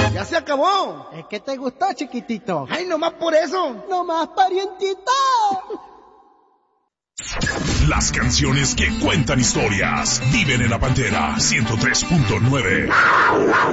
Ya se acabó. Es que te gustó, chiquitito. Ay, nomás por eso. Nomás, parientito. Las canciones que cuentan historias viven en la Pantera 103.9.